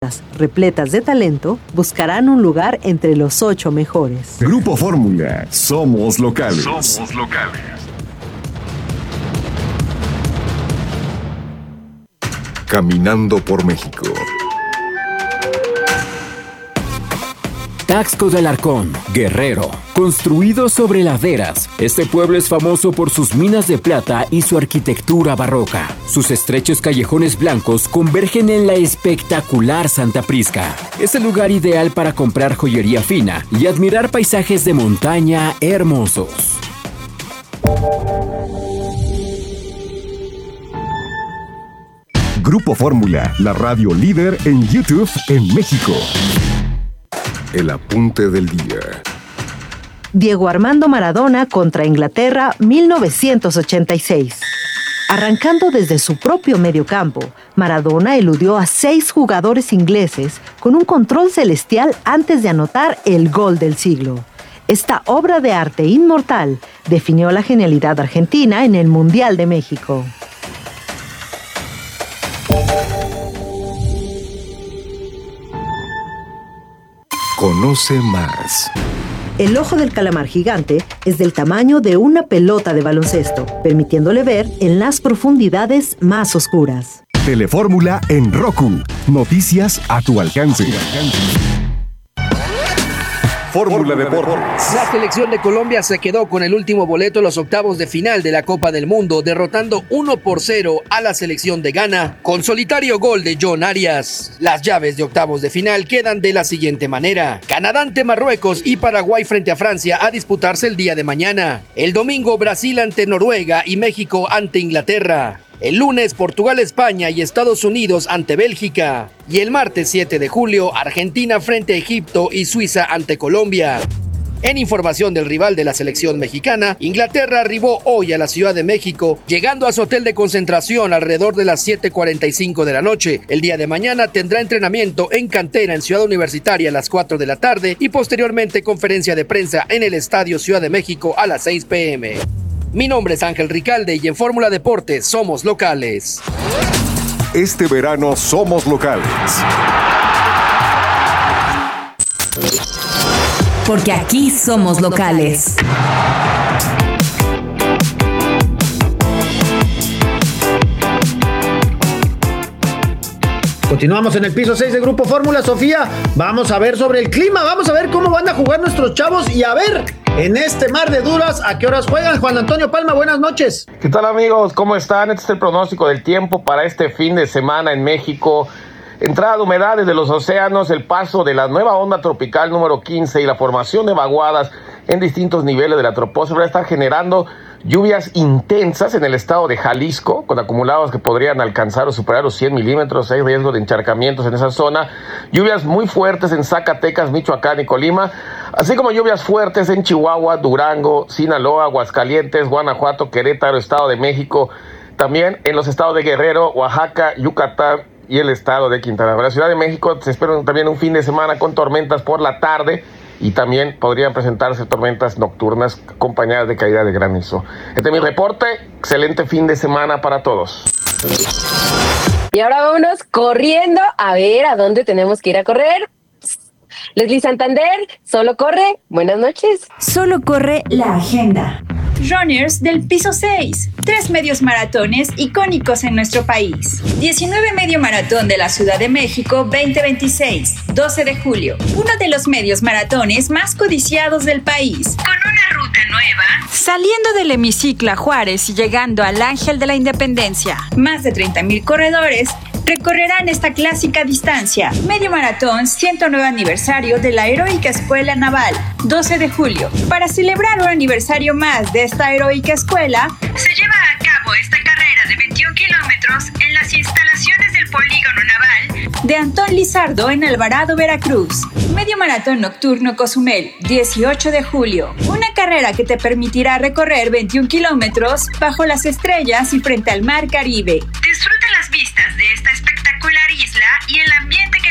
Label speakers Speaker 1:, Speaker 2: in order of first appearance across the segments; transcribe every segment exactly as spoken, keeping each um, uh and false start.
Speaker 1: atletas, repletas de talento, buscarán un lugar entre los ocho mejores.
Speaker 2: Grupo Fórmula, somos locales.
Speaker 3: Somos locales.
Speaker 2: Caminando por México.
Speaker 4: Taxco de Alarcón, Guerrero. Construido sobre laderas, este pueblo es famoso por sus minas de plata y su arquitectura barroca. Sus estrechos callejones blancos convergen en la espectacular Santa Prisca. Es el lugar ideal para comprar joyería fina y admirar paisajes de montaña hermosos.
Speaker 2: Grupo Fórmula, la radio líder en YouTube en México. El apunte del día.
Speaker 1: Diego Armando Maradona contra Inglaterra, mil novecientos ochenta y seis. Arrancando desde su propio mediocampo, Maradona eludió a seis jugadores ingleses con un control celestial antes de anotar el gol del siglo. Esta obra de arte inmortal definió la genialidad argentina en el Mundial de México.
Speaker 2: Conoce más.
Speaker 1: El ojo del calamar gigante es del tamaño de una pelota de baloncesto, permitiéndole ver en las profundidades más oscuras.
Speaker 2: Telefórmula en Roku. Noticias a tu alcance. Fórmula Deportes.
Speaker 5: La selección de Colombia se quedó con el último boleto en los octavos de final de la Copa del Mundo, derrotando uno por cero a la selección de Ghana, con solitario gol de John Arias. Las llaves de octavos de final quedan de la siguiente manera: Canadá ante Marruecos y Paraguay frente a Francia a disputarse el día de mañana. El domingo, Brasil ante Noruega y México ante Inglaterra. El lunes, Portugal-España y Estados Unidos ante Bélgica. Y el martes siete de julio, Argentina frente a Egipto y Suiza ante Colombia. En información del rival de la selección mexicana, Inglaterra arribó hoy a la Ciudad de México, llegando a su hotel de concentración alrededor de las siete cuarenta y cinco de la noche. El día de mañana tendrá entrenamiento en cantera en Ciudad Universitaria a las cuatro de la tarde y posteriormente conferencia de prensa en el Estadio Ciudad de México a las seis pm. Mi nombre es Ángel Ricalde y en Fórmula Deportes somos locales.
Speaker 2: Este verano somos locales.
Speaker 6: Porque aquí somos locales.
Speaker 7: Continuamos en el piso seis de Grupo Fórmula. Sofía, vamos a ver sobre el clima, vamos a ver cómo van a jugar nuestros chavos y a ver en este mar de duras a qué horas juegan. Juan Antonio Palma, buenas noches.
Speaker 8: ¿Qué tal, amigos? ¿Cómo están? Este es el pronóstico del tiempo para este fin de semana en México. Entrada de humedades de los océanos, el paso de la nueva onda tropical número quince y la formación de vaguadas en distintos niveles de la troposfera están generando lluvias intensas en el estado de Jalisco, con acumulados que podrían alcanzar o superar los cien milímetros. Hay riesgo de encharcamientos en esa zona. Lluvias muy fuertes en Zacatecas, Michoacán y Colima, así como lluvias fuertes en Chihuahua, Durango, Sinaloa, Aguascalientes, Guanajuato, Querétaro, Estado de México. También en los estados de Guerrero, Oaxaca, Yucatán y el estado de Quintana Roo. En la Ciudad de México se espera también un fin de semana con tormentas por la tarde y también podrían presentarse tormentas nocturnas acompañadas de caída de granizo. Este es mi reporte. Excelente fin de semana para todos.
Speaker 9: Y ahora vámonos corriendo a ver a dónde tenemos que ir a correr. Leslie Santander, solo corre. Buenas noches.
Speaker 6: Solo corre la agenda.
Speaker 10: Runners del piso seis, tres medios maratones icónicos en nuestro país. diecinueve Medio Maratón de la Ciudad de México veinte veintiséis, doce de julio. Uno de los medios maratones más codiciados del país. Con una ruta nueva. Saliendo del hemiciclo a Juárez y llegando al Ángel de la Independencia. Más de treinta mil corredores recorrerán esta clásica distancia. Medio Maratón ciento nueve aniversario de la Heroica Escuela Naval, doce de julio. Para celebrar un aniversario más de esta heroica escuela, se lleva a cabo esta carrera de veintiún kilómetros en las instalaciones del Polígono Naval de Antón Lizardo en Alvarado, Veracruz. Medio Maratón Nocturno Cozumel, dieciocho de julio. Una carrera que te permitirá recorrer veintiún kilómetros bajo las estrellas y frente al mar Caribe. Disfruta las vistas de esta espectacular isla y el ambiente que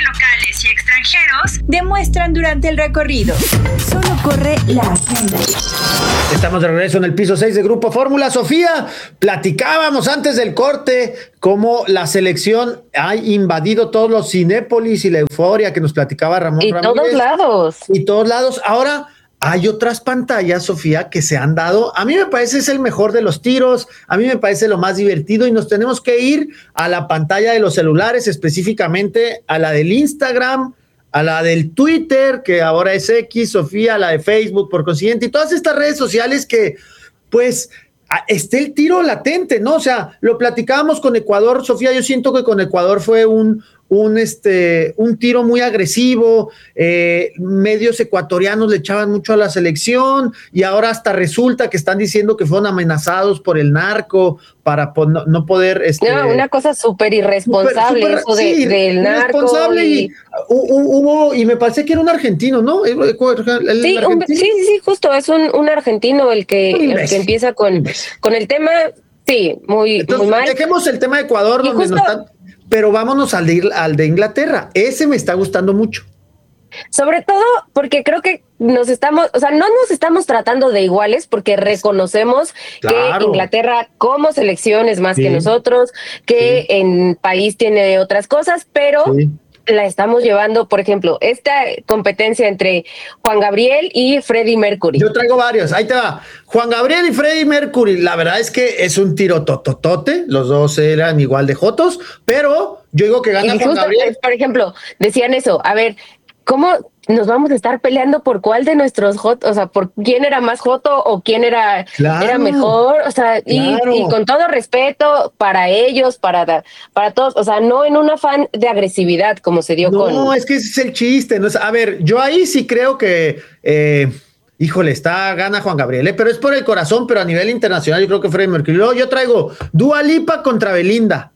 Speaker 10: locales y extranjeros demuestran durante el recorrido.
Speaker 6: Solo corre la agenda.
Speaker 7: Estamos de regreso en el piso seis de Grupo Fórmula. Sofía, platicábamos antes del corte cómo la selección ha invadido todos los Cinépolis y la euforia que nos platicaba Ramón
Speaker 9: Y
Speaker 7: Ramírez.
Speaker 9: todos lados.
Speaker 7: Y todos lados. Ahora hay otras pantallas, Sofía, que se han dado. A mí me parece es el mejor de los tiros, a mí me parece lo más divertido y nos tenemos que ir a la pantalla de los celulares, específicamente a la del Instagram, a la del Twitter, que ahora es X, Sofía, a la de Facebook, por consiguiente, y todas estas redes sociales que, pues, esté el tiro latente, ¿no? O sea, lo platicábamos con Ecuador, Sofía, yo siento que con Ecuador fue un, un, este, un tiro muy agresivo, eh, medios ecuatorianos le echaban mucho a la selección y ahora hasta resulta que están diciendo que fueron amenazados por el narco para po- no, no poder... Este,
Speaker 9: No, una cosa súper irresponsable
Speaker 7: Súper,
Speaker 9: eso de,
Speaker 7: sí,
Speaker 9: del narco.
Speaker 7: irresponsable
Speaker 9: Y...
Speaker 7: y hu- hubo, y me parece que era un argentino, ¿no? El, el
Speaker 9: Sí, un-
Speaker 7: argentino.
Speaker 9: sí, sí, sí, justo, es un, un argentino el que,
Speaker 7: Un
Speaker 9: el
Speaker 7: imbécil.
Speaker 9: que empieza con, con el tema, sí, muy,
Speaker 7: Entonces,
Speaker 9: muy mal.
Speaker 7: dejemos el tema de Ecuador,
Speaker 9: Y
Speaker 7: donde
Speaker 9: justo-
Speaker 7: no están, pero vámonos al de, al de Inglaterra. Ese me está gustando mucho.
Speaker 9: Sobre todo porque creo que nos estamos, o sea, no nos estamos tratando de iguales porque reconocemos
Speaker 7: Claro.
Speaker 9: que Inglaterra como selección es más
Speaker 7: Sí.
Speaker 9: que nosotros, que
Speaker 7: Sí.
Speaker 9: en país tiene otras cosas, pero
Speaker 7: Sí.
Speaker 9: la estamos llevando, por ejemplo, esta competencia entre Juan Gabriel y Freddie Mercury.
Speaker 7: Yo traigo varios, ahí te va. Juan Gabriel y Freddie Mercury, la verdad es que es un tiro tototote, los dos eran igual de jotos, pero yo digo que
Speaker 9: Y
Speaker 7: gana Juan
Speaker 9: justo,
Speaker 7: Gabriel.
Speaker 9: por ejemplo, decían eso, a ver, ¿cómo nos vamos a estar peleando por cuál de nuestros hot, o sea, por quién era más joto o quién era,
Speaker 7: Claro,
Speaker 9: era mejor? O sea, y,
Speaker 7: claro.
Speaker 9: y con todo respeto para ellos, para, para todos, o sea, no en un afán de agresividad como se dio
Speaker 7: No,
Speaker 9: con...
Speaker 7: es que ese es el chiste. ¿No? A ver, yo ahí sí creo que, eh, híjole, está, gana Juan Gabriel, ¿eh? Pero es por el corazón, pero a nivel internacional yo creo que Freddie Mercury. Luego yo traigo Dua Lipa contra Belinda.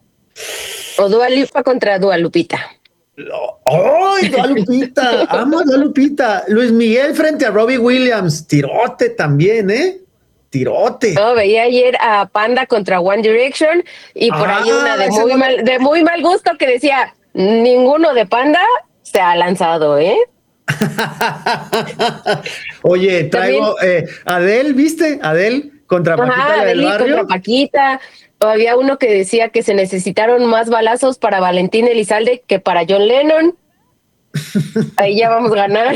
Speaker 9: O Dua Lipa contra Dua Lupita.
Speaker 7: ¡Ay, Dua Lupita! Amo a Dua Lupita. Luis Miguel frente a Robbie Williams. Tirote también, ¿eh? Tirote.
Speaker 9: No, veía ayer a Panda contra One Direction y por
Speaker 7: Ah,
Speaker 9: ahí una de
Speaker 7: ese
Speaker 9: muy,
Speaker 7: no-
Speaker 9: mal, de muy mal gusto que decía, ninguno de Panda se ha lanzado, ¿eh?
Speaker 7: Oye, traigo eh, Adele, ¿viste? Adele contra Paquita
Speaker 9: Ajá,
Speaker 7: la del
Speaker 9: Adeli
Speaker 7: barrio.
Speaker 9: contra Paquita. O había uno que decía que se necesitaron más balazos para Valentín Elizalde que para John Lennon. Ahí ya vamos a ganar.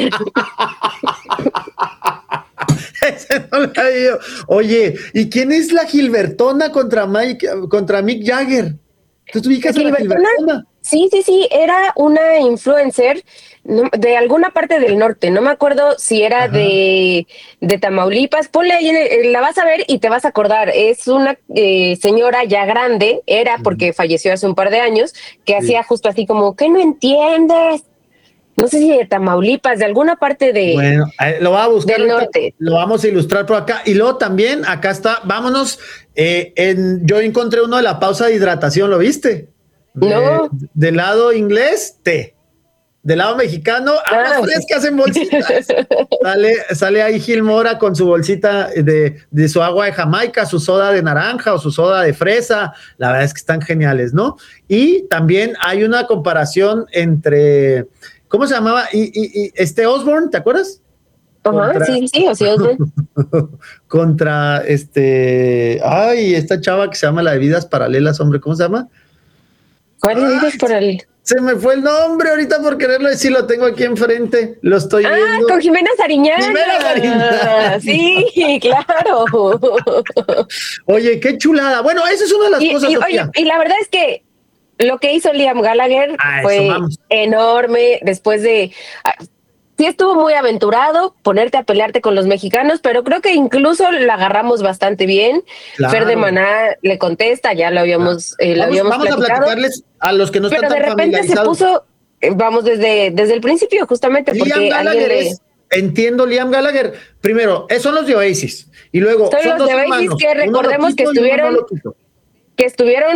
Speaker 7: Ese no lo había yo. Oye, ¿y quién es la Gilbertona contra Mike, contra Mick Jagger? ¿Tú te ubicas a la
Speaker 9: Gilbertona,
Speaker 7: Gilbertona?
Speaker 9: Sí, sí, sí, era una influencer no, de alguna parte del norte, no me acuerdo si era de, de Tamaulipas, ponle ahí, en el- la vas a ver y te vas a acordar, es una eh, señora ya grande, era porque falleció hace un par de años, que
Speaker 7: Sí.
Speaker 9: hacía justo así como, ¿qué no entiendes? No sé si de Tamaulipas, de alguna parte de...
Speaker 7: Bueno, eh, lo va a buscar.
Speaker 9: del
Speaker 7: ahorita,
Speaker 9: norte.
Speaker 7: Lo vamos a ilustrar por acá. Y luego también, acá está, vámonos. eh, en, yo encontré uno de la pausa de hidratación, ¿lo viste? De-
Speaker 9: No.
Speaker 7: Del lado inglés, té. Del lado mexicano, aguas
Speaker 9: Ah.
Speaker 7: frescas en bolsitas. sale, sale ahí Gil Mora con su bolsita de, de su agua de Jamaica, su soda de naranja o su soda de fresa. La verdad es que están geniales, ¿no? Y también hay una comparación entre, ¿cómo se llamaba? Y, y, y este Osborne, ¿te acuerdas?
Speaker 9: Ajá,
Speaker 7: Contra-
Speaker 9: sí, sí, o sea,
Speaker 7: Contra este, ay, esta chava que se llama la de Vidas Paralelas, hombre, ¿cómo se llama?
Speaker 9: ¿cuál dices por el...?
Speaker 7: Se me fue el nombre ahorita por quererlo decir, lo tengo aquí enfrente, lo estoy
Speaker 9: Ah,
Speaker 7: viendo.
Speaker 9: con Jimena Sariñana.
Speaker 7: Jimena Sariñana.
Speaker 9: Sí, claro.
Speaker 7: Oye, qué chulada. Bueno, esa es una de las
Speaker 9: Y,
Speaker 7: cosas,
Speaker 9: y,
Speaker 7: Sofía.
Speaker 9: oye, y la verdad es que lo que hizo Liam Gallagher
Speaker 7: Ah, eso,
Speaker 9: fue
Speaker 7: vamos.
Speaker 9: enorme después de... ah, sí estuvo muy aventurado ponerte a pelearte con los mexicanos, pero creo que incluso la agarramos bastante bien.
Speaker 7: Claro.
Speaker 9: Fer de Maná le contesta, ya lo habíamos, eh, lo
Speaker 7: Vamos,
Speaker 9: habíamos
Speaker 7: vamos a
Speaker 9: platicado.
Speaker 7: platicarles a los que no
Speaker 9: Pero
Speaker 7: están
Speaker 9: de
Speaker 7: tan
Speaker 9: repente se
Speaker 7: familiarizados.
Speaker 9: puso, eh, vamos, desde, desde el principio, justamente
Speaker 7: Liam
Speaker 9: porque alguien
Speaker 7: Gallagher
Speaker 9: le...
Speaker 7: es, entiendo, Liam Gallagher. Primero, eh, son los de Oasis. Y luego,
Speaker 9: Son los
Speaker 7: dos
Speaker 9: de Oasis
Speaker 7: hermanos,
Speaker 9: que
Speaker 7: uno
Speaker 9: recordemos que
Speaker 7: loquito y uno
Speaker 9: estuvieron-
Speaker 7: no loquito.
Speaker 9: que estuvieron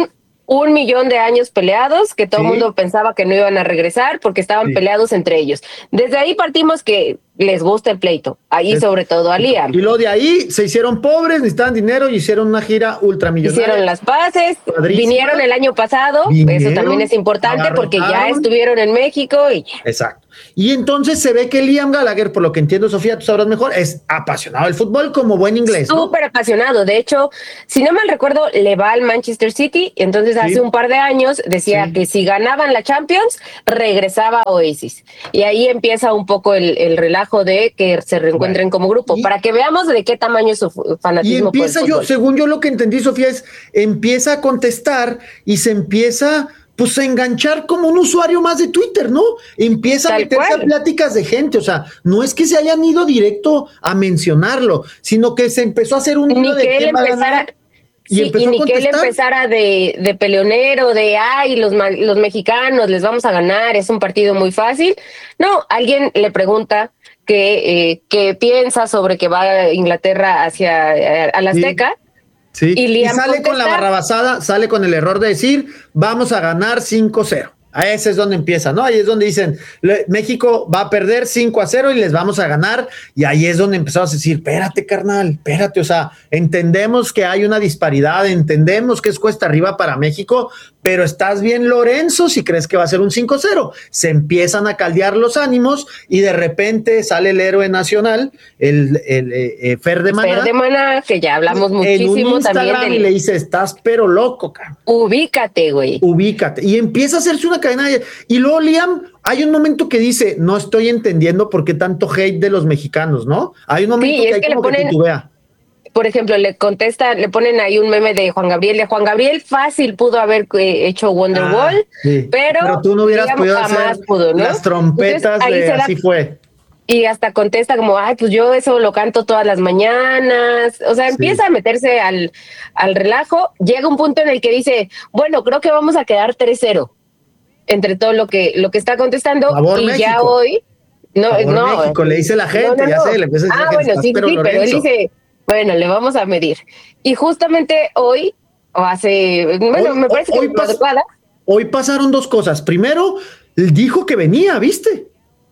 Speaker 9: un millón de años peleados, que todo el
Speaker 7: Sí.
Speaker 9: mundo pensaba que no iban a regresar porque estaban
Speaker 7: Sí.
Speaker 9: peleados entre ellos. Desde ahí partimos que les gusta el pleito, ahí
Speaker 7: Es-
Speaker 9: sobre todo a Liam.
Speaker 7: Y luego de ahí se hicieron pobres, necesitaban dinero y hicieron una gira ultramillonaria.
Speaker 9: Hicieron las paces,
Speaker 7: Padrísima.
Speaker 9: vinieron el año pasado,
Speaker 7: Vinieron,
Speaker 9: eso también es importante porque ya
Speaker 7: abarrotaron.
Speaker 9: estuvieron en México y
Speaker 7: Exacto. Y entonces se ve que Liam Gallagher, por lo que entiendo, Sofía, tú sabrás mejor, es apasionado del fútbol como buen inglés, ¿no?
Speaker 9: súper apasionado. De hecho, si no mal recuerdo, le va al Manchester City. Entonces,
Speaker 7: Sí.
Speaker 9: hace un par de años decía
Speaker 7: Sí.
Speaker 9: que si ganaban la Champions, regresaba a Oasis. Y ahí empieza un poco el, el relajo de que se reencuentren
Speaker 7: Bueno,
Speaker 9: como grupo,
Speaker 7: y-
Speaker 9: para que veamos de qué tamaño es su fu-
Speaker 7: Y
Speaker 9: fanatismo por el
Speaker 7: empieza yo,
Speaker 9: fútbol.
Speaker 7: según yo lo que entendí, Sofía, es empieza a contestar y se empieza pues a enganchar como un usuario más de Twitter, ¿no? Empieza a
Speaker 9: Tal
Speaker 7: meterse
Speaker 9: cual.
Speaker 7: a pláticas de gente, o sea, no es que se hayan ido directo a mencionarlo, sino que se empezó a hacer un
Speaker 9: Ni
Speaker 7: hilo de
Speaker 9: que él
Speaker 7: quién va a
Speaker 9: empezara...
Speaker 7: ganar. Y
Speaker 9: Sí,
Speaker 7: empezó
Speaker 9: y
Speaker 7: a
Speaker 9: ni que él
Speaker 7: contestar.
Speaker 9: empezara de, de peleonero, de ay, los, ma- los mexicanos les vamos a ganar, es un partido muy fácil. No, alguien le pregunta que, eh, qué piensa sobre que va Inglaterra hacia eh, al Azteca.
Speaker 7: Sí.
Speaker 9: Y
Speaker 7: Y,
Speaker 9: Liam
Speaker 7: sale con la
Speaker 9: contesta-
Speaker 7: barrabasada, sale con el error de decir, vamos a ganar cinco cero. A ese es donde empieza, ¿no? Ahí es donde dicen, le- México va a perder cinco a cero y les vamos a ganar. Y ahí es donde empezamos a decir, espérate, carnal, espérate. O sea, entendemos que hay una disparidad, entendemos que es cuesta arriba para México, pero estás bien, Lorenzo, si crees que va a ser un cinco cero. Se empiezan a caldear los ánimos y de repente sale el héroe nacional, el, el eh, eh, Fer de Maná.
Speaker 9: Fer de Maná, que ya hablamos
Speaker 7: en un
Speaker 9: muchísimo
Speaker 7: Instagram
Speaker 9: también
Speaker 7: y
Speaker 9: del
Speaker 7: le dice, estás pero loco, cabrón.
Speaker 9: ubícate, güey.
Speaker 7: Ubícate. Y empieza a hacerse una cadena. de- Y luego Liam, hay un momento que dice, no estoy entendiendo por qué tanto hate de los mexicanos, ¿no? Hay un momento
Speaker 9: Sí,
Speaker 7: que
Speaker 9: es
Speaker 7: hay
Speaker 9: que le
Speaker 7: como que
Speaker 9: ponen-
Speaker 7: titubea.
Speaker 9: Por ejemplo, le contesta, le ponen ahí un meme de Juan Gabriel. De Juan Gabriel fácil pudo haber eh, hecho Wonderwall,
Speaker 7: Ah, sí.
Speaker 9: pero,
Speaker 7: tú no hubieras
Speaker 9: Liam
Speaker 7: podido
Speaker 9: jamás
Speaker 7: hacer
Speaker 9: pudo, ¿no?
Speaker 7: las trompetas
Speaker 9: Entonces, ahí
Speaker 7: de
Speaker 9: se da-
Speaker 7: así fue.
Speaker 9: Y hasta contesta como, ay, pues yo eso lo canto todas las mañanas. O sea,
Speaker 7: Sí.
Speaker 9: empieza a meterse al, al relajo. Llega un punto en el que dice, bueno, creo que vamos a quedar tres cero entre todo lo que, lo que está contestando.
Speaker 7: Favor,
Speaker 9: y ya
Speaker 7: México.
Speaker 9: hoy, no,
Speaker 7: Favor,
Speaker 9: no.
Speaker 7: México, le dice la gente,
Speaker 9: no, no,
Speaker 7: ya
Speaker 9: no.
Speaker 7: sé, le empieza a decir
Speaker 9: Ah,
Speaker 7: la gente,
Speaker 9: bueno,
Speaker 7: estás
Speaker 9: sí,
Speaker 7: pero
Speaker 9: sí, pero él
Speaker 7: Lorenzo.
Speaker 9: dice, bueno, le vamos a medir. Y justamente hoy, o hace, bueno,
Speaker 7: Hoy-
Speaker 9: me parece
Speaker 7: hoy
Speaker 9: que
Speaker 7: pas-
Speaker 9: madrugada,
Speaker 7: Hoy pasaron dos cosas. Primero, dijo que venía, ¿viste?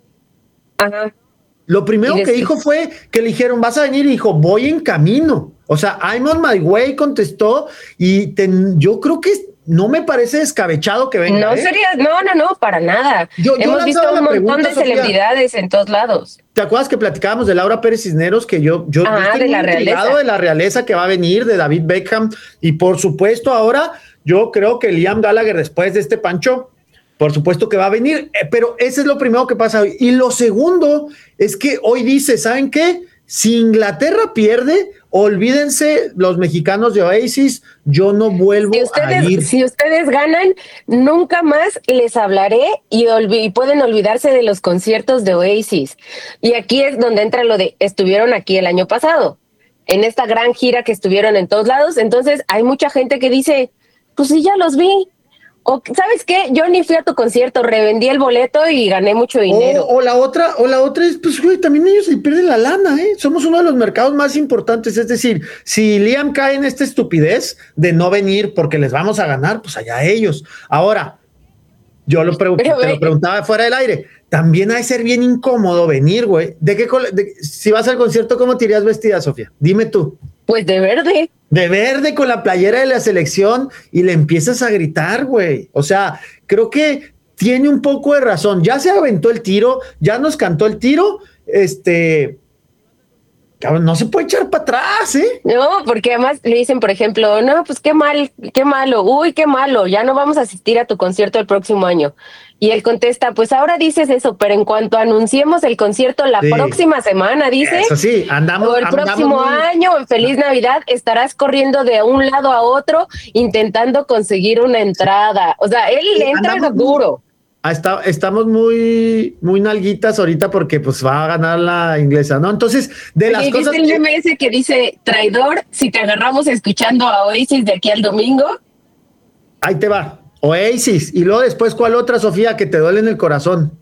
Speaker 9: ajá,
Speaker 7: Lo primero
Speaker 9: Y
Speaker 7: que
Speaker 9: después-
Speaker 7: dijo fue que le dijeron, vas a venir, y dijo, voy en camino. O sea, I'm on my way, contestó, y ten- yo creo que no me parece descabechado que venga.
Speaker 9: no
Speaker 7: ¿eh?
Speaker 9: sería, no, no, no, para nada.
Speaker 7: Yo- yo
Speaker 9: Hemos visto
Speaker 7: lanzaba
Speaker 9: un
Speaker 7: la
Speaker 9: montón
Speaker 7: pregunta,
Speaker 9: de
Speaker 7: Sofía.
Speaker 9: celebridades en todos lados.
Speaker 7: ¿Te acuerdas que platicábamos de Laura Pérez Cisneros? Que yo, yo, yo
Speaker 9: Ah,
Speaker 7: estoy
Speaker 9: de
Speaker 7: muy
Speaker 9: la
Speaker 7: intrigado
Speaker 9: realeza.
Speaker 7: de la realeza que va a venir, de David Beckham, y por supuesto ahora yo creo que Liam Gallagher, después de este Pancho, por supuesto que va a venir, eh, pero ese es lo primero que pasa hoy. Y lo segundo es que hoy dice, ¿saben qué? Si Inglaterra pierde, olvídense los mexicanos de Oasis, yo no vuelvo
Speaker 9: Si
Speaker 7: a
Speaker 9: ustedes,
Speaker 7: ir.
Speaker 9: si ustedes ganan, nunca más les hablaré y, olvi- y pueden olvidarse de los conciertos de Oasis. Y aquí es donde entra lo de, estuvieron aquí el año pasado, en esta gran gira que estuvieron en todos lados. Entonces hay mucha gente que dice, pues sí, ya los vi. O, ¿sabes qué? Yo ni fui a tu concierto, revendí el boleto y gané mucho dinero.
Speaker 7: O, o la otra, o la otra es, pues, güey, también ellos se pierden la lana, ¿eh? Somos uno de los mercados más importantes. Es decir, si Liam cae en esta estupidez de no venir porque les vamos a ganar, pues allá ellos. Ahora, yo lo, pre-
Speaker 9: Pero,
Speaker 7: te
Speaker 9: ve-
Speaker 7: lo preguntaba fuera del aire. También ha de ser bien incómodo venir, güey. ¿De qué col- de- si vas al concierto, cómo te irías vestida, Sofía? Dime tú.
Speaker 9: Pues de verde.
Speaker 7: De verde con la playera de la selección y le empiezas a gritar, güey. O sea, creo que tiene un poco de razón. Ya se aventó el tiro, ya nos cantó el tiro. Este, cabrón, no se puede echar para atrás, ¿eh?
Speaker 9: No, porque además le dicen, por ejemplo, no, pues qué mal, qué malo, uy, qué malo, ya no vamos a asistir a tu concierto el próximo año. Y él contesta, pues ahora dices eso, pero en cuanto anunciemos el concierto la
Speaker 7: Sí.
Speaker 9: próxima semana, dice,
Speaker 7: Eso sí, andamos.
Speaker 9: o el
Speaker 7: andamos
Speaker 9: próximo
Speaker 7: muy-
Speaker 9: año, en Feliz Navidad, estarás corriendo de un lado a otro intentando conseguir una entrada. O sea, él
Speaker 7: Sí,
Speaker 9: le entra
Speaker 7: andamos muy-
Speaker 9: duro.
Speaker 7: Ah, está- estamos muy, muy nalguitas ahorita porque pues va a ganar la inglesa, ¿no? Entonces, de las
Speaker 9: Oye, ¿viste
Speaker 7: cosas
Speaker 9: el
Speaker 7: que-
Speaker 9: meme ese que dice, traidor, si te agarramos escuchando a Oasis de aquí al domingo?
Speaker 7: ahí te va. Oasis. Y luego después, ¿cuál otra, Sofía, que te duele en el corazón?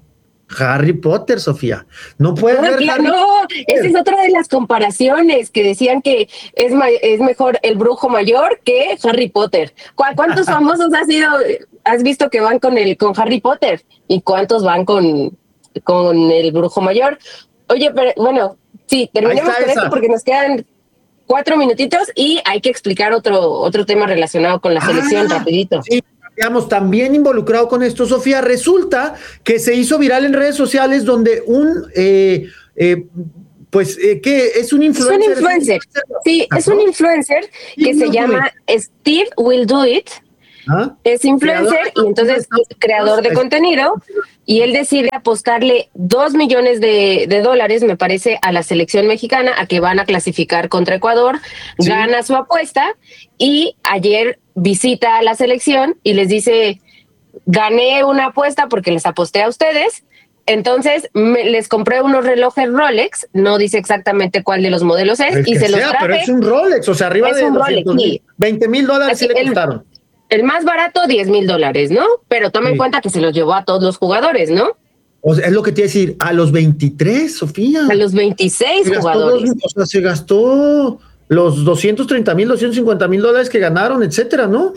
Speaker 7: Harry Potter, Sofía. No puedes
Speaker 9: no,
Speaker 7: ver
Speaker 9: claro,
Speaker 7: Harry
Speaker 9: no,
Speaker 7: Potter.
Speaker 9: Esa es otra de las comparaciones que decían que es, ma- es mejor el brujo mayor que Harry Potter. ¿Cu- ¿Cuántos famosos has sido, has visto que van con el con Harry Potter? ¿Y cuántos van con, con el brujo mayor? Oye, pero bueno, sí, terminemos con
Speaker 7: esa.
Speaker 9: esto porque nos quedan cuatro minutitos y hay que explicar otro, otro tema relacionado con la selección,
Speaker 7: Ah,
Speaker 9: rapidito.
Speaker 7: Sí, digamos, también involucrado con esto, Sofía, resulta que se hizo viral en redes sociales donde un, eh, eh, pues, eh, ¿qué? Es un
Speaker 9: Es
Speaker 7: influencer.
Speaker 9: un influencer, sí, es un influencer que se llama Steve Will Do It.
Speaker 7: ¿Ah?
Speaker 9: Es influencer y entonces es creador de contenido y él decide apostarle dos millones de, de dólares, me parece, a la selección mexicana, a que van a clasificar contra Ecuador,
Speaker 7: Sí.
Speaker 9: gana su apuesta y ayer visita a la selección y les dice, gané una apuesta porque les aposté a ustedes, entonces me, les compré unos relojes Rolex, no dice exactamente cuál de los modelos es,
Speaker 7: El
Speaker 9: y
Speaker 7: que
Speaker 9: se los
Speaker 7: sea,
Speaker 9: traje.
Speaker 7: pero es un Rolex, o sea, arriba
Speaker 9: Es
Speaker 7: de
Speaker 9: un Rolex,
Speaker 7: doscientos mil,
Speaker 9: sí.
Speaker 7: veinte mil dólares sí
Speaker 9: Así,
Speaker 7: le
Speaker 9: el-
Speaker 7: costaron.
Speaker 9: El más barato, diez mil dólares, ¿no? Pero toma en
Speaker 7: Sí.
Speaker 9: cuenta que se los llevó a todos los jugadores, ¿no?
Speaker 7: O sea, es lo que te iba a decir, a los veintitrés, Sofía.
Speaker 9: A los veintiséis
Speaker 7: Se gastó
Speaker 9: jugadores.
Speaker 7: dos- o sea, se gastó los doscientos treinta mil, doscientos cincuenta mil dólares que ganaron, etcétera, ¿no?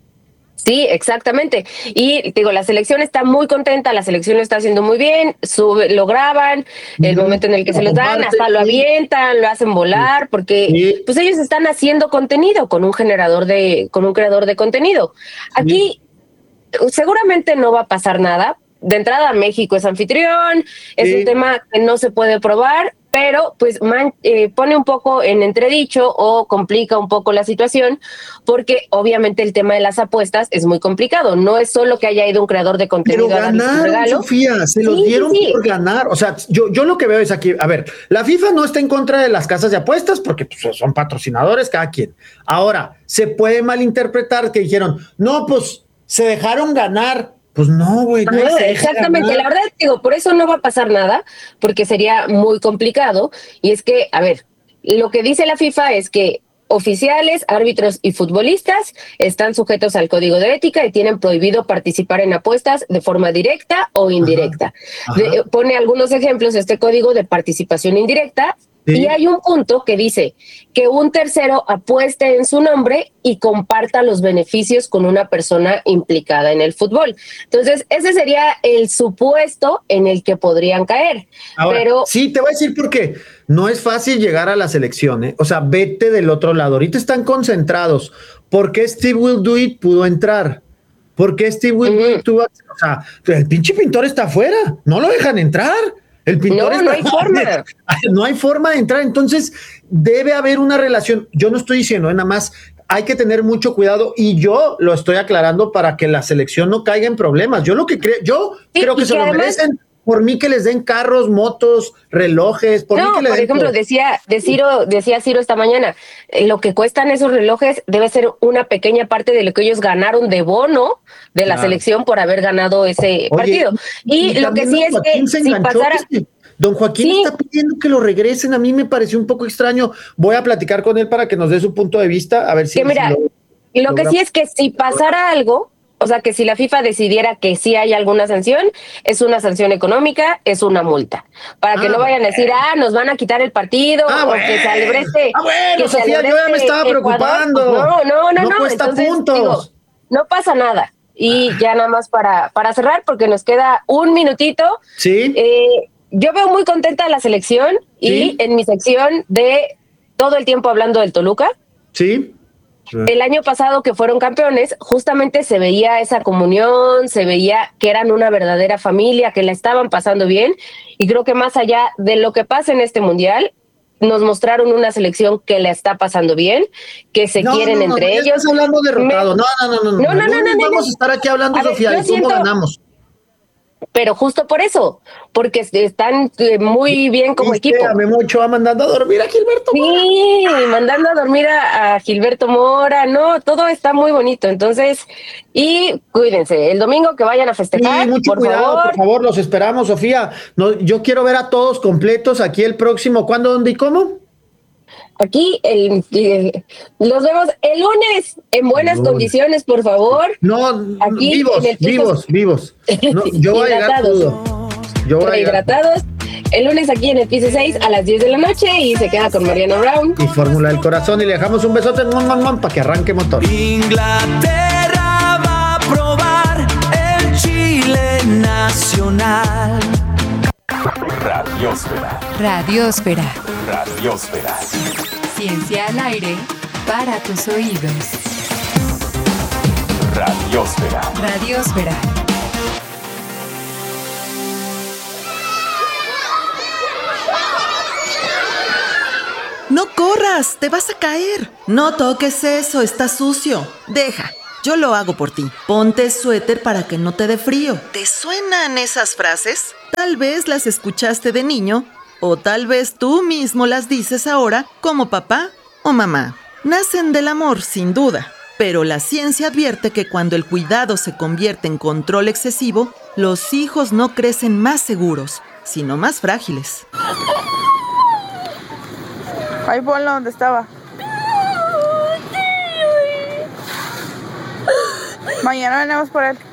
Speaker 9: Sí, exactamente. Y digo, la selección está muy contenta, la selección lo está haciendo muy bien, sube, lo graban, el
Speaker 7: Ujú.
Speaker 9: momento en el que se
Speaker 7: Lo
Speaker 9: los dan,
Speaker 7: comparten,
Speaker 9: hasta lo
Speaker 7: sí.
Speaker 9: avientan, lo hacen volar, porque
Speaker 7: Sí.
Speaker 9: pues ellos están haciendo contenido con un generador de, con un creador de contenido. Aquí seguramente no va a pasar nada. De entrada, México es anfitrión, es
Speaker 7: Sí.
Speaker 9: un tema que no se puede probar, pero pues man, eh, pone un poco en entredicho o complica un poco la situación, porque obviamente el tema de las apuestas es muy complicado. No es solo que haya ido un creador de
Speaker 7: Pero
Speaker 9: contenido a darles un
Speaker 7: ganaron,
Speaker 9: regalo.
Speaker 7: Sofía, se los
Speaker 9: Sí, sí,
Speaker 7: dieron
Speaker 9: sí.
Speaker 7: por ganar. O sea, yo, yo lo que veo es aquí, a ver, la FIFA no está en contra de las casas de apuestas porque pues, son patrocinadores cada quien. Ahora, se puede malinterpretar que dijeron, no, pues se dejaron ganar. Pues no, güey. nadie
Speaker 9: Ajá,
Speaker 7: se deja
Speaker 9: exactamente,
Speaker 7: ganar.
Speaker 9: la verdad, digo, por eso no va a pasar nada, porque sería muy complicado. Y es que, a ver, lo que dice la FIFA es que oficiales, árbitros y futbolistas están sujetos al código de ética y tienen prohibido participar en apuestas de forma directa o indirecta.
Speaker 7: Ajá.
Speaker 9: De- pone algunos ejemplos de este código de participación indirecta.
Speaker 7: Sí.
Speaker 9: Y hay un punto que dice que un tercero apueste en su nombre y comparta los beneficios con una persona implicada en el fútbol. Entonces, ese sería el supuesto en el que podrían caer.
Speaker 7: Ahora,
Speaker 9: Pero
Speaker 7: sí, te voy a decir por qué. No es fácil llegar a la selección, ¿eh? O sea, vete del otro lado. Ahorita están concentrados. ¿Por qué Steve Will Do It pudo entrar? ¿Por qué Steve Will Do It tuvo? O sea, el pinche pintor está afuera. No lo dejan entrar. El pintor
Speaker 9: No,
Speaker 7: está
Speaker 9: no hay forma.
Speaker 7: No hay forma de entrar. Entonces, debe haber una relación. Yo no estoy diciendo, ¿eh? Nada más hay que tener mucho cuidado y yo lo estoy aclarando para que la selección no caiga en problemas. Yo lo que creo, yo
Speaker 9: Sí,
Speaker 7: creo que
Speaker 9: y
Speaker 7: se
Speaker 9: que
Speaker 7: lo
Speaker 9: además-
Speaker 7: merecen. Por mí que les den carros, motos, relojes, por mí
Speaker 9: no,
Speaker 7: que le
Speaker 9: por
Speaker 7: den
Speaker 9: ejemplo,
Speaker 7: todo.
Speaker 9: decía, de Ciro, decía Ciro esta mañana, eh, lo que cuestan esos relojes debe ser una pequeña parte de lo que ellos ganaron de bono de la
Speaker 7: Claro.
Speaker 9: selección por haber ganado ese
Speaker 7: Oye,
Speaker 9: partido. Y, lo que
Speaker 7: también
Speaker 9: sí
Speaker 7: don
Speaker 9: es
Speaker 7: Joaquín
Speaker 9: que
Speaker 7: se
Speaker 9: si
Speaker 7: enganchó,
Speaker 9: pasara...
Speaker 7: que don Joaquín
Speaker 9: Sí.
Speaker 7: está pidiendo que lo regresen. A mí me pareció un poco extraño. Voy a platicar con él para que nos dé su punto de vista. A ver si.
Speaker 9: Que mira,
Speaker 7: si lo-
Speaker 9: lo que
Speaker 7: logramos.
Speaker 9: sí es que si pasara algo, o sea, que si la FIFA decidiera que sí hay alguna sanción, es una sanción económica, es una multa. Para que
Speaker 7: Ah,
Speaker 9: no vayan a decir, ah, nos van a quitar el partido,
Speaker 7: Ah,
Speaker 9: o
Speaker 7: bueno.
Speaker 9: que se alebreste.
Speaker 7: Ah, bueno,
Speaker 9: que se
Speaker 7: Sofía, yo ya me
Speaker 9: alebreste
Speaker 7: estaba
Speaker 9: Ecuador.
Speaker 7: preocupando.
Speaker 9: Pues no, no, no,
Speaker 7: No
Speaker 9: no.
Speaker 7: cuesta
Speaker 9: Entonces,
Speaker 7: puntos.
Speaker 9: digo, no pasa nada. Y ya nada más para, para cerrar, porque nos queda un minutito.
Speaker 7: Sí.
Speaker 9: Eh, yo veo muy contenta a la selección y
Speaker 7: Sí.
Speaker 9: en mi sección de todo el tiempo hablando del Toluca.
Speaker 7: Sí.
Speaker 9: El año pasado que fueron campeones, justamente se veía esa comunión, se veía que eran una verdadera familia, que la estaban pasando bien, y creo que más allá de lo que pasa en este mundial, nos mostraron una selección que la está pasando bien, que se
Speaker 7: No,
Speaker 9: quieren
Speaker 7: no, no,
Speaker 9: entre
Speaker 7: ya
Speaker 9: ellos.
Speaker 7: Estás hablando derrotado.
Speaker 9: Me-
Speaker 7: No, no, no, no.
Speaker 9: No, no, no, no, no,
Speaker 7: Vamos
Speaker 9: no.
Speaker 7: a estar aquí hablando,
Speaker 9: A ver,
Speaker 7: Sofía,
Speaker 9: yo
Speaker 7: de cómo
Speaker 9: siento-
Speaker 7: ganamos.
Speaker 9: Pero justo por eso, porque están eh, muy bien como
Speaker 7: Viste,
Speaker 9: equipo.
Speaker 7: a Memo Ochoa mandando a dormir a Gilberto.
Speaker 9: Sí, mandando a dormir a, a Gilberto Mora, no, todo está muy bonito. Entonces, y cuídense, el domingo que vayan a festejar,
Speaker 7: Sí, mucho
Speaker 9: por
Speaker 7: cuidado,
Speaker 9: favor.
Speaker 7: por favor, los esperamos, Sofía. No, yo quiero ver a todos completos aquí el próximo. ¿Cuándo, dónde y cómo?
Speaker 9: Aquí el, el- los vemos el lunes en buenas
Speaker 7: Lunes.
Speaker 9: condiciones, por favor.
Speaker 7: No,
Speaker 9: Aquí
Speaker 7: vivos,
Speaker 9: en el piso-
Speaker 7: vivos, vivos. No, yo voy a llegar
Speaker 9: Hidratados.
Speaker 7: crudo. Yo voy a-
Speaker 9: rehidratados. El lunes aquí en el piso seis a las diez de la noche y se queda con Mariano Brown.
Speaker 7: Y Fórmula del Corazón y le dejamos un besote mon, mon, mon, para que arranque motor.
Speaker 3: Inglaterra va a probar el chile nacional.
Speaker 11: Radiósfera.
Speaker 12: Radiósfera.
Speaker 11: Radiósfera.
Speaker 12: Ciencia al aire para tus oídos.
Speaker 11: Radiósfera.
Speaker 12: Radiósfera.
Speaker 13: No corras, te vas a caer. No toques eso, está sucio. Deja, yo lo hago por ti. Ponte suéter para que no te dé frío. ¿Te suenan esas frases? Tal vez las escuchaste de niño, o tal vez tú mismo las dices ahora como papá o mamá. Nacen del amor, sin duda, pero la ciencia advierte que cuando el cuidado se convierte en control excesivo, los hijos no crecen más seguros, sino más frágiles.
Speaker 14: Ahí ponlo donde estaba. Mañana venimos por él.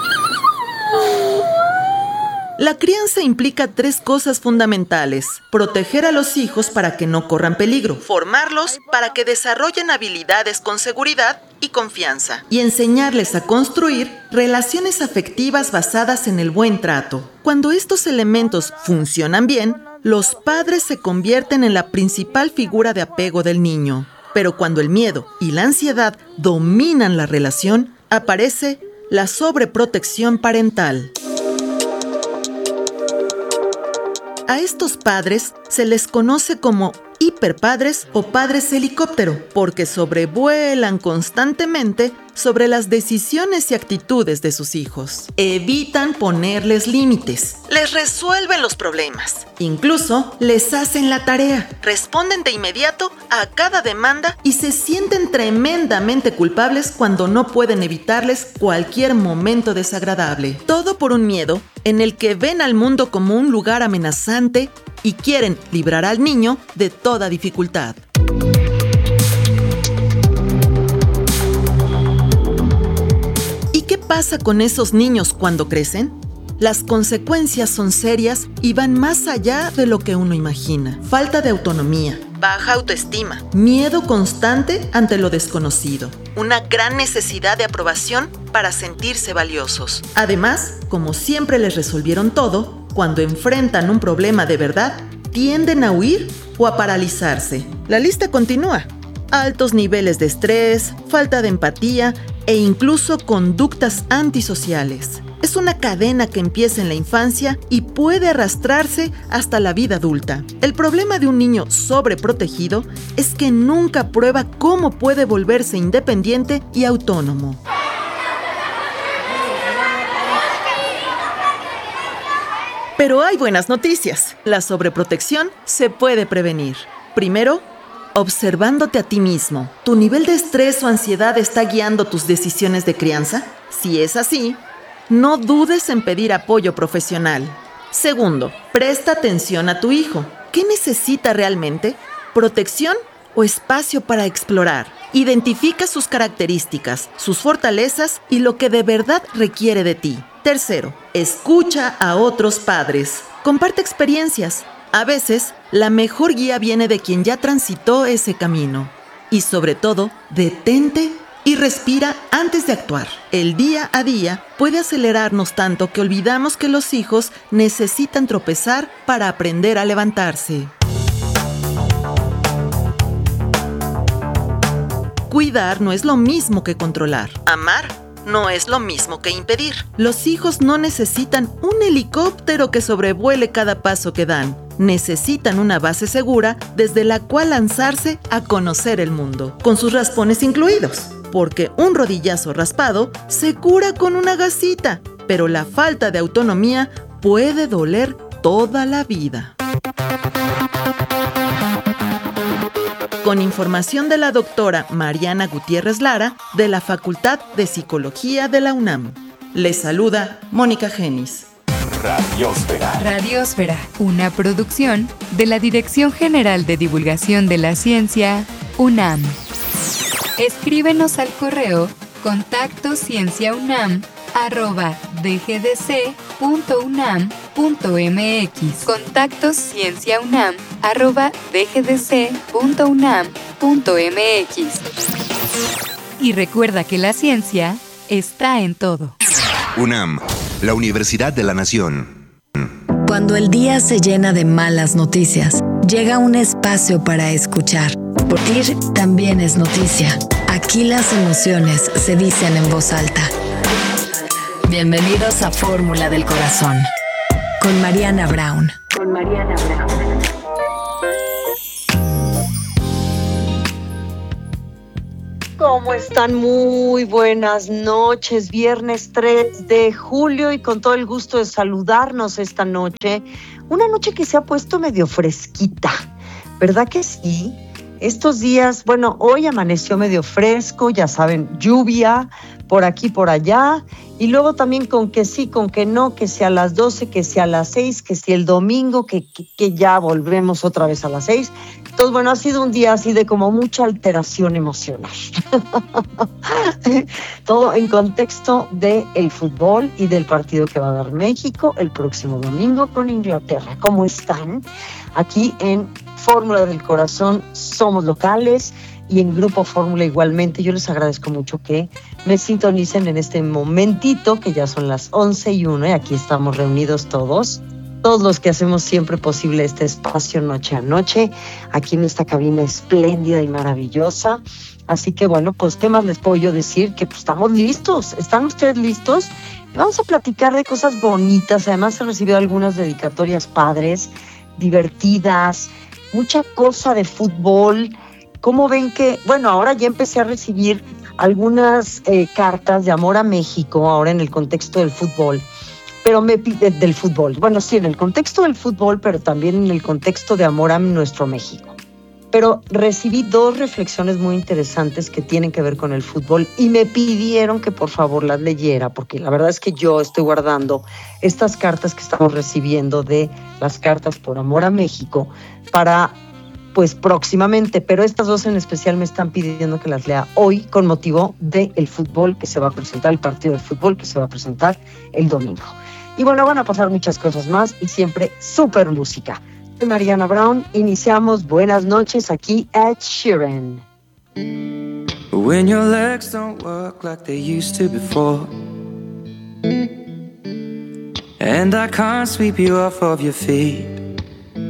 Speaker 13: La crianza implica tres cosas fundamentales: proteger a los hijos para que no corran peligro, formarlos para que desarrollen habilidades con seguridad y confianza, y enseñarles a construir relaciones afectivas basadas en el buen trato. Cuando estos elementos funcionan bien, los padres se convierten en la principal figura de apego del niño. Pero cuando el miedo y la ansiedad dominan la relación, aparece la sobreprotección parental. A estos padres se les conoce como hiperpadres o padres helicóptero, porque sobrevuelan constantemente sobre las decisiones y actitudes de sus hijos. Evitan ponerles límites, les resuelven los problemas, incluso les hacen la tarea, responden de inmediato a cada demanda y se sienten tremendamente culpables cuando no pueden evitarles cualquier momento desagradable. Todo por un miedo en el que ven al mundo como un lugar amenazante y quieren librar al niño de toda dificultad. ¿Y qué pasa con esos niños cuando crecen? Las consecuencias son serias y van más allá de lo que uno imagina. Falta de autonomía, baja autoestima, miedo constante ante lo desconocido, una gran necesidad de aprobación para sentirse valiosos. Además, como siempre les resolvieron todo, cuando enfrentan un problema de verdad, tienden a huir o a paralizarse. La lista continúa. Altos niveles de estrés, falta de empatía e incluso conductas antisociales. Es una cadena que empieza en la infancia y puede arrastrarse hasta la vida adulta. El problema de un niño sobreprotegido es que nunca prueba cómo puede volverse independiente y autónomo. Pero hay buenas noticias. La sobreprotección se puede prevenir. Primero, observándote a ti mismo. ¿Tu nivel de estrés o ansiedad está guiando tus decisiones de crianza? Si es así, no dudes en pedir apoyo profesional. Segundo, presta atención a tu hijo. ¿Qué necesita realmente? ¿Protección o espacio para explorar? Identifica sus características, sus fortalezas y lo que de verdad requiere de ti. Tercero, escucha a otros padres. Comparte experiencias. A veces, la mejor guía viene de quien ya transitó ese camino. Y sobre todo, detente y respira antes de actuar. El día a día puede acelerarnos tanto que olvidamos que los hijos necesitan tropezar para aprender a levantarse. Cuidar no es lo mismo que controlar. Amar no es lo mismo que impedir. Los hijos no necesitan un helicóptero que sobrevuele cada paso que dan. Necesitan una base segura desde la cual lanzarse a conocer el mundo, con sus raspones incluidos. Porque un rodillazo raspado se cura con una gasita, pero la falta de autonomía puede doler toda la vida. Con información de la doctora Mariana Gutiérrez Lara, de la Facultad de Psicología de la UNAM. Les saluda Mónica Genis.
Speaker 11: Radiósfera.
Speaker 12: Radiósfera, una producción de la Dirección General de Divulgación de la Ciencia, UNAM. Escríbenos al correo contacto cienciaunam arroba dgdc punto unam punto m x. Contactos cienciaunam arroba d g d c punto unam punto m x. Y recuerda que la ciencia está en todo.
Speaker 15: UNAM, la Universidad de la Nación.
Speaker 16: Cuando el día se llena de malas noticias, llega un espacio para escuchar. Oír también es noticia. Aquí las emociones se dicen en voz alta. Bienvenidos a Fórmula del Corazón, con Mariana Brown.
Speaker 6: Con Mariana Brown.
Speaker 17: ¿Cómo están? Muy buenas noches, viernes tres de julio y con todo el gusto de saludarnos esta noche. Una noche que se ha puesto medio fresquita, ¿verdad que sí? Estos días, bueno, hoy amaneció medio fresco, ya saben, lluvia por aquí, por allá, y luego también con que sí, con que no, que sea a las doce, que sea a las seis, que sea el domingo, que, que, que ya volvemos otra vez a las seis. Entonces, bueno, ha sido un día así de como mucha alteración emocional. Todo en contexto del fútbol y del partido que va a dar México el próximo domingo con Inglaterra. ¿Cómo están? Aquí en Fórmula del Corazón somos locales y en Grupo Fórmula igualmente. Yo les agradezco mucho que me sintonicen en este momentito, que ya son las once y uno y aquí estamos reunidos todos. Todos los que hacemos siempre posible este espacio noche a noche, aquí en esta cabina espléndida y maravillosa. Así que bueno, pues ¿qué más les puedo yo decir? Que pues estamos listos. ¿Están ustedes listos? Vamos a platicar de cosas bonitas. Además he recibido algunas dedicatorias padres, divertidas, mucha cosa de fútbol. ¿Cómo ven que, bueno, ahora ya empecé a recibir algunas eh, cartas de amor a México, ahora en el contexto del fútbol? Pero me pide del fútbol. Bueno, sí, en el contexto del fútbol, pero también en el contexto de amor a nuestro México. Pero recibí dos reflexiones muy interesantes que tienen que ver con el fútbol y me pidieron que por favor las leyera, porque la verdad es que yo estoy guardando estas cartas que estamos recibiendo de las cartas por amor a México para, pues, próximamente. Pero estas dos en especial me están pidiendo que las lea hoy con motivo del fútbol que se va a presentar, el partido de fútbol que se va a presentar el domingo. Y bueno, van a pasar muchas cosas más y siempre súper música. Soy Mariana Brown, iniciamos Buenas Noches aquí at Sheeran.
Speaker 3: When your legs don't work like they used to before, and I can't sweep you off of your feet,